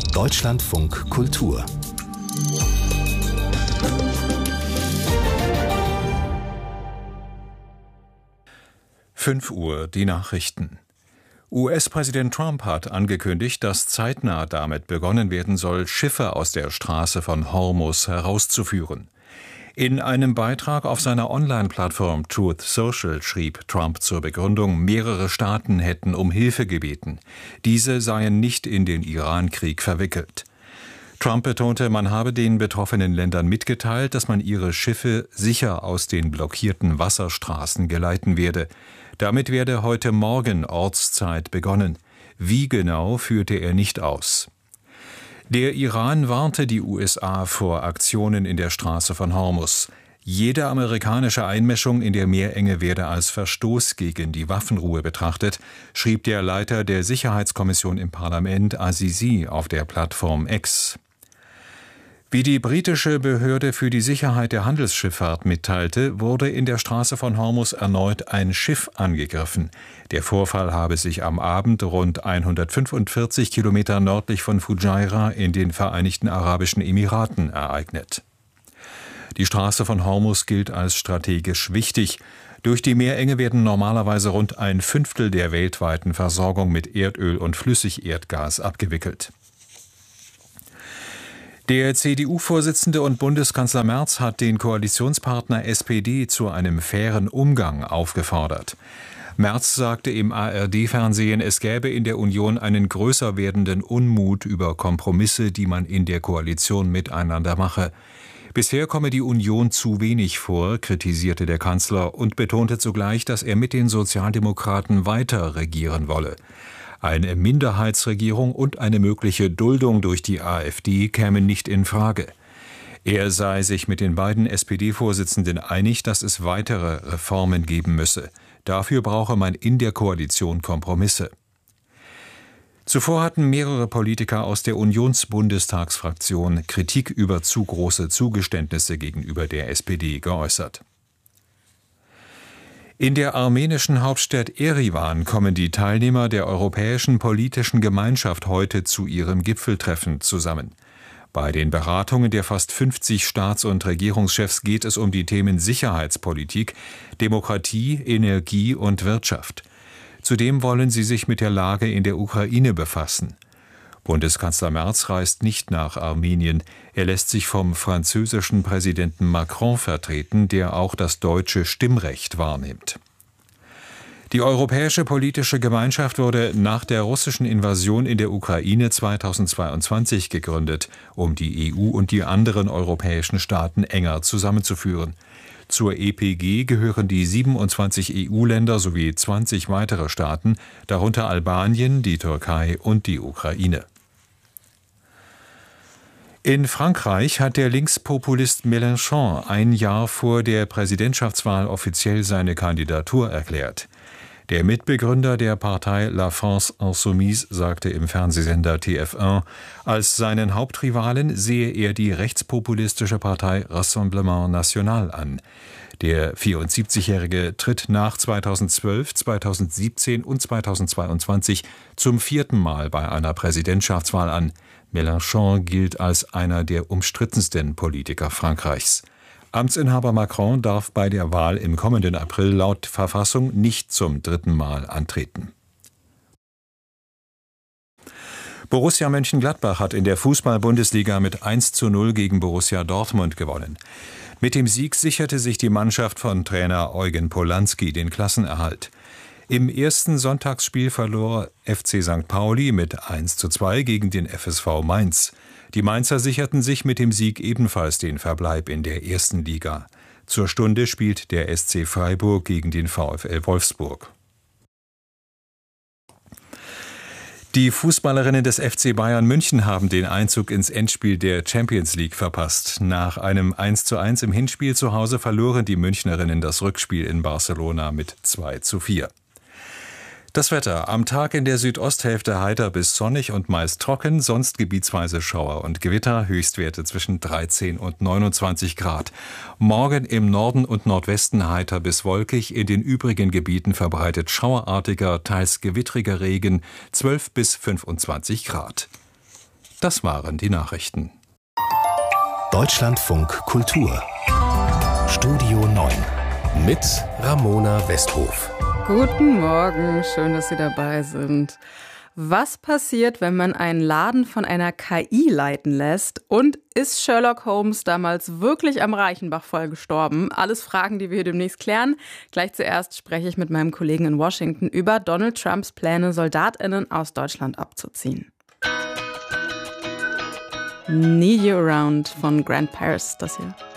Deutschlandfunk Kultur. Uhr, die Nachrichten. US-Präsident Trump hat angekündigt, dass zeitnah damit begonnen werden soll, Schiffe aus der Straße von Hormuz herauszuführen. In einem Beitrag auf seiner Online-Plattform Truth Social schrieb Trump zur Begründung, mehrere Staaten hätten um Hilfe gebeten. Diese seien nicht in den Iran-Krieg verwickelt. Trump betonte, man habe den betroffenen Ländern mitgeteilt, dass man ihre Schiffe sicher aus den blockierten Wasserstraßen geleiten werde. Damit werde heute Morgen Ortszeit begonnen. Wie genau, führte er nicht aus. Der Iran warnte die USA vor Aktionen in der Straße von Hormuz. Jede amerikanische Einmischung in der Meerenge werde als Verstoß gegen die Waffenruhe betrachtet, schrieb der Leiter der Sicherheitskommission im Parlament Azizi auf der Plattform X. Wie die britische Behörde für die Sicherheit der Handelsschifffahrt mitteilte, wurde in der Straße von Hormuz erneut ein Schiff angegriffen. Der Vorfall habe sich am Abend rund 145 Kilometer nördlich von Fujairah in den Vereinigten Arabischen Emiraten ereignet. Die Straße von Hormuz gilt als strategisch wichtig. Durch die Meerenge werden normalerweise rund 1/5 der weltweiten Versorgung mit Erdöl und Flüssigerdgas abgewickelt. Der CDU-Vorsitzende und Bundeskanzler Merz hat den Koalitionspartner SPD zu einem fairen Umgang aufgefordert. Merz sagte im ARD-Fernsehen, es gäbe in der Union einen größer werdenden Unmut über Kompromisse, die man in der Koalition miteinander mache. Bisher komme die Union zu wenig vor, kritisierte der Kanzler und betonte zugleich, dass er mit den Sozialdemokraten weiter regieren wolle. Eine Minderheitsregierung und eine mögliche Duldung durch die AfD kämen nicht in Frage. Er sei sich mit den beiden SPD-Vorsitzenden einig, dass es weitere Reformen geben müsse. Dafür brauche man in der Koalition Kompromisse. Zuvor hatten mehrere Politiker aus der Unionsbundestagsfraktion Kritik über zu große Zugeständnisse gegenüber der SPD geäußert. In der armenischen Hauptstadt Erivan kommen die Teilnehmer der Europäischen Politischen Gemeinschaft heute zu ihrem Gipfeltreffen zusammen. Bei den Beratungen der fast 50 Staats- und Regierungschefs geht es um die Themen Sicherheitspolitik, Demokratie, Energie und Wirtschaft. Zudem wollen sie sich mit der Lage in der Ukraine befassen. Bundeskanzler Merz reist nicht nach Armenien. Er lässt sich vom französischen Präsidenten Macron vertreten, der auch das deutsche Stimmrecht wahrnimmt. Die Europäische Politische Gemeinschaft wurde nach der russischen Invasion in der Ukraine 2022 gegründet, um die EU und die anderen europäischen Staaten enger zusammenzuführen. Zur EPG gehören die 27 EU-Länder sowie 20 weitere Staaten, darunter Albanien, die Türkei und die Ukraine. In Frankreich hat der Linkspopulist Mélenchon ein Jahr vor der Präsidentschaftswahl offiziell seine Kandidatur erklärt. Der Mitbegründer der Partei La France Insoumise sagte im Fernsehsender TF1, als seinen Hauptrivalen sehe er die rechtspopulistische Partei Rassemblement National an. Der 74-Jährige tritt nach 2012, 2017 und 2022 zum 4. Mal bei einer Präsidentschaftswahl an. Mélenchon gilt als einer der umstrittensten Politiker Frankreichs. Amtsinhaber Macron darf bei der Wahl im kommenden April laut Verfassung nicht zum 3. Mal antreten. Borussia Mönchengladbach hat in der Fußball-Bundesliga mit 1:0 gegen Borussia Dortmund gewonnen. Mit dem Sieg sicherte sich die Mannschaft von Trainer Eugen Polanski den Klassenerhalt. Im ersten Sonntagsspiel verlor FC St. Pauli mit 1:2 gegen den FSV Mainz. Die Mainzer sicherten sich mit dem Sieg ebenfalls den Verbleib in der ersten Liga. Zur Stunde spielt der SC Freiburg gegen den VfL Wolfsburg. Die Fußballerinnen des FC Bayern München haben den Einzug ins Endspiel der Champions League verpasst. Nach einem 1:1 im Hinspiel zu Hause verloren die Münchnerinnen das Rückspiel in Barcelona mit 2:4. Das Wetter: am Tag in der Südosthälfte heiter bis sonnig und meist trocken, sonst gebietsweise Schauer und Gewitter, Höchstwerte zwischen 13 und 29 Grad. Morgen im Norden und Nordwesten heiter bis wolkig, in den übrigen Gebieten verbreitet schauerartiger, teils gewittriger Regen, 12 bis 25 Grad. Das waren die Nachrichten. Deutschlandfunk Kultur Studio 9 mit Ramona Westhof. Guten Morgen, schön, dass Sie dabei sind. Was passiert, wenn man einen Laden von einer KI leiten lässt? Und ist Sherlock Holmes damals wirklich am Reichenbachfall gestorben? Alles Fragen, die wir hier demnächst klären. Gleich zuerst spreche ich mit meinem Kollegen in Washington über Donald Trumps Pläne, SoldatInnen aus Deutschland abzuziehen. Need You Around von Grant Paris, das hier.